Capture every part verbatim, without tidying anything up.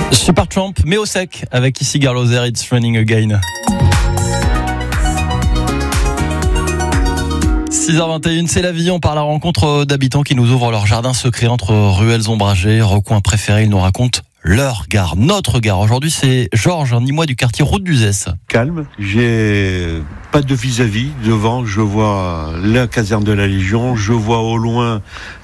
Supertramp, mais au sec, avec ici Garloser, It's Raining Again. six heures vingt et une, c'est la vie. On part à la rencontre d'habitants qui nous ouvrent leur jardin secret entre ruelles ombragées, recoins préférés. Ils nous racontent leur gare, notre gare. Aujourd'hui, c'est Georges, un Nîmois du quartier Route d'Uzès. Calme, j'ai pas de vis-à-vis. Devant, je vois la caserne de la Légion, je vois au loin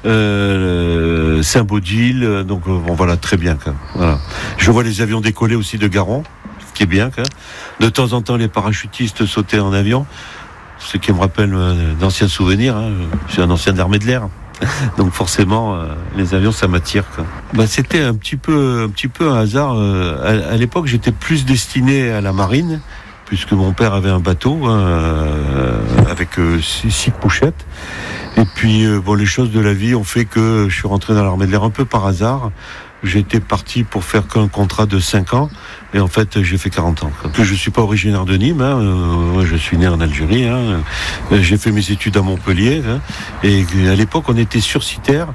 euh, Saint-Baudile. Donc bon, voilà, très bien. Quoi. Voilà. Je vois les avions décoller aussi de Garon, ce qui est bien. Quoi. De temps en temps, les parachutistes sautaient en avion, ce qui me rappelle euh, d'anciens souvenirs. Hein. Je suis un ancien de l'armée de l'air. Donc forcément, euh, les avions, ça m'attire. Quoi. Bah, c'était un petit peu, un petit peu un hasard. Euh, à, à l'époque, j'étais plus destiné à la marine, puisque mon père avait un bateau hein, euh, avec euh, six, six couchettes. Et puis, euh, bon, les choses de la vie ont fait que je suis rentré dans l'armée de l'air un peu par hasard. J'étais parti pour faire qu'un contrat de cinq ans. Et en fait, j'ai fait quarante ans. Je ne suis pas originaire de Nîmes. Hein. Euh, je suis né en Algérie. Hein. J'ai fait mes études à Montpellier. Hein. Et à l'époque, on était sursitaire.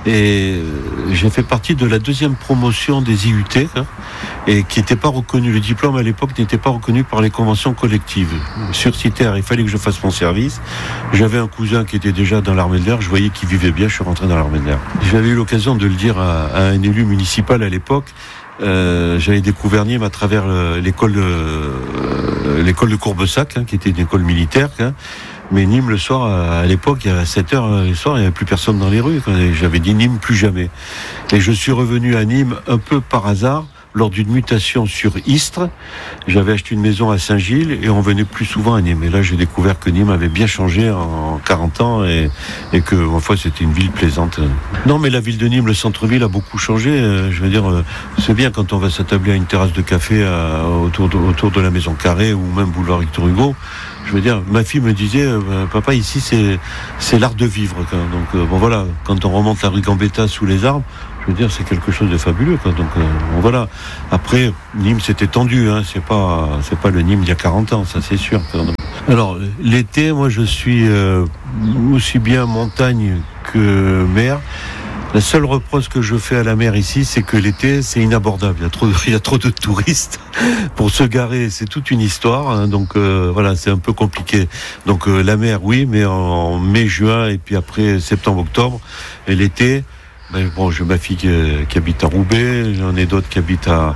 Et j'ai fait partie de la deuxième promotion des I U T. Hein, et qui n'était pas reconnu. Le diplôme, à l'époque, n'était pas reconnu par les conventions collectives. Sursitaire, il fallait que je fasse mon service. J'avais un cousin qui était déjà dans l'armée de l'air. Je voyais qu'il vivait bien. Je suis rentré dans l'armée de l'air. J'avais eu l'occasion de le dire à, à un élu municipal à l'époque. Euh, j'avais découvert Nîmes à travers euh, l'école de, euh, l'école de Courbessac, hein, qui était une école militaire. Hein. Mais Nîmes, le soir, à l'époque, à sept heures le soir, il n'y avait plus personne dans les rues. Quoi. J'avais dit Nîmes, plus jamais. Et je suis revenu à Nîmes un peu par hasard, lors d'une mutation sur Istres. J'avais acheté une maison à Saint-Gilles et on venait plus souvent à Nîmes. Et là, j'ai découvert que Nîmes avait bien changé en quarante ans et, et que, ma foi, c'était une ville plaisante. Non, mais la ville de Nîmes, le centre-ville a beaucoup changé. Je veux dire, c'est bien quand on va s'attabler à une terrasse de café à, autour, de, autour de la Maison Carrée ou même boulevard Victor Hugo. Je veux dire, ma fille me disait, euh, papa, ici, c'est, c'est l'art de vivre. Quoi. Donc, euh, bon, voilà, quand on remonte la rue Gambetta sous les arbres, je veux dire, c'est quelque chose de fabuleux. Quoi. Donc, euh, bon, voilà. Après, Nîmes, c'était tendu. Hein. C'est pas, c'est pas le Nîmes d'il y a quarante ans, ça, c'est sûr. Quoi. Donc, alors, l'été, moi, je suis euh, aussi bien montagne que mer. La seule reproche que je fais à la mer ici, c'est que l'été, c'est inabordable. Il y a trop, il y a trop de touristes. Pour se garer, c'est toute une histoire. Hein, donc euh, voilà, c'est un peu compliqué. Donc euh, la mer, oui, mais en mai, juin, et puis après septembre, octobre. Et l'été, ben, bon, j'ai ma fille qui, qui habite à Roubaix. J'en ai d'autres qui habitent à,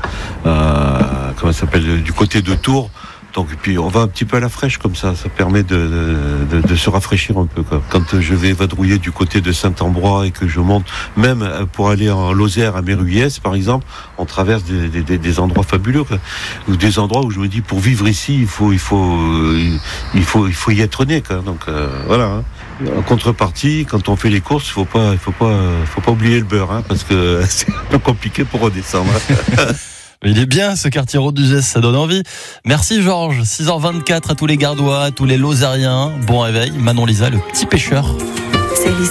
à comment ça s'appelle, du côté de Tours. Donc, et puis on va un petit peu à la fraîche comme ça, ça permet de, de, de, de se rafraîchir un peu. Quoi. Quand je vais vadrouiller du côté de Saint-Ambrois et que je monte, même pour aller en Lozère à Méruyès par exemple, on traverse des, des, des endroits fabuleux, quoi. Ou des endroits où je me dis pour vivre ici, il faut, il faut, il faut, il faut y être né. Quoi. Donc euh, voilà. Hein. En contrepartie, quand on fait les courses, il faut pas, il faut pas, faut pas oublier le beurre, hein, parce que c'est un peu compliqué pour redescendre. Il est bien ce quartier Route d'Uzès, ça donne envie. Merci Georges, six heures vingt-quatre à tous les Gardois, à tous les Lozériens. Bon réveil, Manon Lisa, le petit pêcheur. C'est